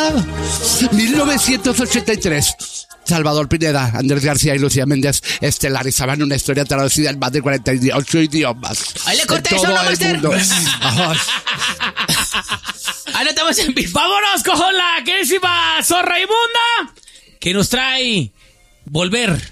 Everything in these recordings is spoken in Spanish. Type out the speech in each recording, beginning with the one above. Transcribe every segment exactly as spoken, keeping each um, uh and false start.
mil novecientos ochenta y tres. Salvador Pineda, Andrés García y Lucía Méndez estelarizaban una historia traducida en más de cuarenta y ocho idiomas. ¡Ahí le corté eso, no, Master! Ahora estamos en vivo. Vámonos con la querísima Zorra Inmunda, que nos trae volver.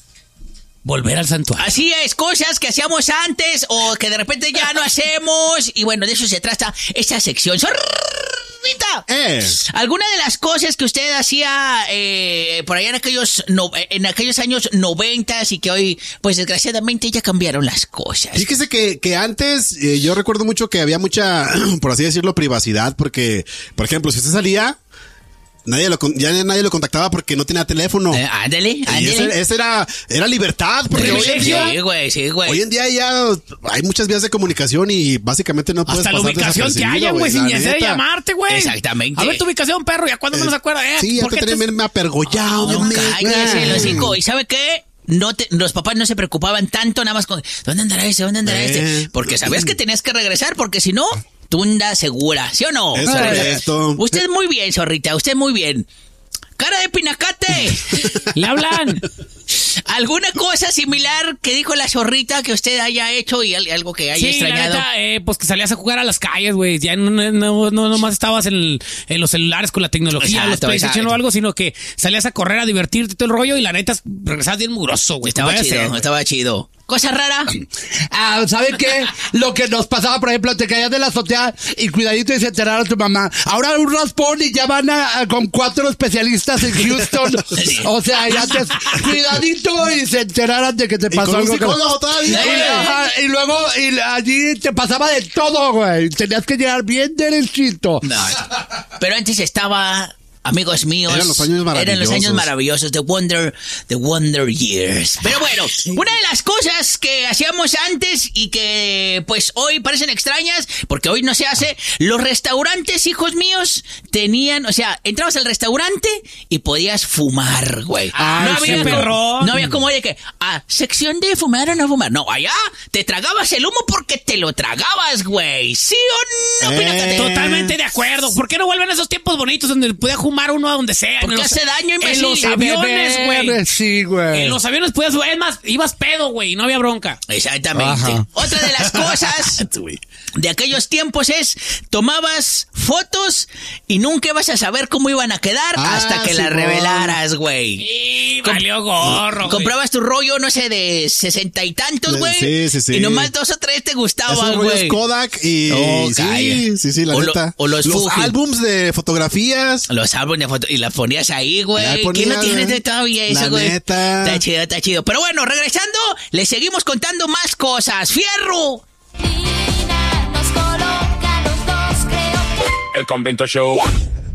Volver al santuario. Así es, cosas que hacíamos antes o que de repente ya no hacemos. Y bueno, de eso se trata esta sección. ¡Zorrita! Eh. ¿Alguna de las cosas que usted hacía eh, por allá en aquellos no, en aquellos años noventas y que hoy, pues desgraciadamente ya cambiaron las cosas? Fíjese que, que antes, eh, yo recuerdo mucho que había mucha, por así decirlo, privacidad, porque, por ejemplo, si usted salía, nadie lo, ya nadie lo contactaba porque no tenía teléfono. Eh, ándale, ándale. Ese, ese era, era libertad, porque hoy en día, sí, güey, sí, güey. Hoy en día ya hay muchas vías de comunicación y básicamente no puedes hasta pasar la ubicación te hallan, güey, sin necesidad de llamarte, güey. Exactamente. A ver tu ubicación, perro, ya cuándo Eh, me nos acuerdas, eh. Sí, ya te te... me ha pergollado. No, me, cállese, el hocico. ¿Y sabe qué? No te, los papás no se preocupaban tanto nada más con ¿dónde andará ese? ¿Dónde andará eh. este? Porque sabías que tenías que regresar, porque si no, tunda segura, ¿sí o no? Es correcto. Usted muy bien, zorrita, usted muy bien. ¡Cara de pinacate! ¡Le hablan! ¿Alguna cosa similar que dijo la zorrita que usted haya hecho y algo que haya sí, extrañado? La neta, eh, pues que salías a jugar a las calles, güey. Ya no, no, no, no nomás estabas en, el, en los celulares con la tecnología, Exacto, los PlayStation exacto. o algo, sino que salías a correr, a divertirte todo el rollo y la neta regresabas bien mugroso, güey. Estaba Puede chido, ser. estaba chido. ¿Cosa rara? Ah, ¿saben qué? Lo que nos pasaba, por ejemplo, te caías de la azotea y cuidadito y se enteraron a tu mamá. Ahora un raspón y ya van a, a, con cuatro especialistas en Houston. O sea, ya te, cuidadito y se enteraran de que te pasó algo. Y, y, ajá, y luego y allí te pasaba de todo, güey. Tenías que llegar bien derechito. No, pero antes estaba... Amigos míos, eran los años maravillosos. Eran los años maravillosos, the wonder, the wonder years. Pero bueno, una de las cosas que hacíamos antes y que pues hoy parecen extrañas, porque hoy no se hace, los restaurantes, hijos míos, tenían, o sea, entrabas al restaurante y podías fumar, güey. Ay, no había qué como, perrón. no había como de que, ah, sección de fumar o no fumar. No, allá te tragabas el humo porque te lo tragabas, güey. ¿Sí o no? Eh. Pínate. Totalmente de acuerdo. ¿Por qué no vuelven esos tiempos bonitos donde podía fumar uno a donde sea? Porque en los, hace daño, imbécil. En los aviones, güey. Sí, güey. En los aviones podías, es más, ibas pedo, güey, no había bronca. Exactamente. Ajá. Otra de las cosas de aquellos tiempos es, tomabas fotos y nunca ibas a saber cómo iban a quedar Ah, hasta que sí, las bueno. revelaras, güey. Y valió gorro, güey. Comprabas tu rollo, no sé, de sesenta y tantos, güey. Sí, sí, sí. Y nomás dos o tres te gustaban, Esos rollos güey. Kodak y... Oh, sí, calla. sí, sí, la O lo- neta. o los Fuji. álbums de fotografías. Los álbumes de foto y las ponías ahí, güey. Ahí ¿Quién no ponías, tiene güey. de todavía eso, La güey? neta. Está chido, está chido. Pero bueno, regresando, les seguimos contando más cosas. ¡Fierro! Nos coloca los dos, creo que... El Convento Show.